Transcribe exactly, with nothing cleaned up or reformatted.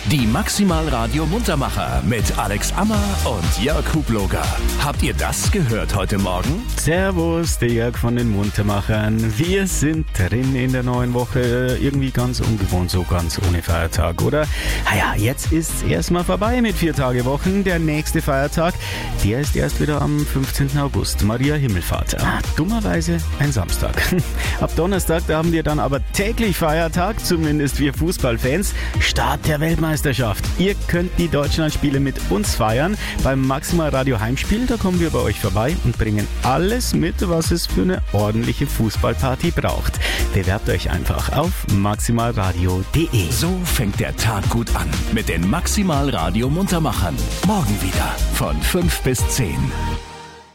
Die Maximal Radio Muntermacher mit Alex Ammer und Jörg Hubloger. Habt ihr das gehört heute Morgen? Servus, der Jörg von den Muntermachern. Wir sind drin in der neuen Woche. Irgendwie ganz ungewohnt, so ganz ohne Feiertag, oder? Naja, jetzt ist es erstmal vorbei mit vier Tage Wochen. Der nächste Feiertag, der ist erst wieder am fünfzehnten August. Maria Himmelfahrt. Ah, dummerweise ein Samstag. Ab Donnerstag, da haben wir dann aber täglich Feiertag, zumindest wir Fußballfans. Start der Weltmeisterschaft. Ihr könnt die Deutschlandspiele mit uns feiern. Beim Maximal Radio Heimspiel, da kommen wir bei euch vorbei und bringen alles mit, was es für eine ordentliche Fußballparty braucht. Bewerbt euch einfach auf maximalradio punkt de. So fängt der Tag gut an mit den Maximal Radio Muntermachern. Morgen wieder von fünf bis zehn.